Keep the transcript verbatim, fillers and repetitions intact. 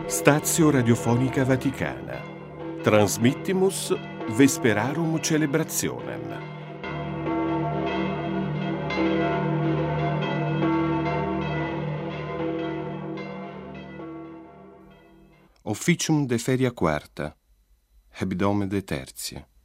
Stazio Radiofonica Vaticana. Transmittimus Vesperarum Celebrationem. Officium de feria quarta, hebdome de tertia.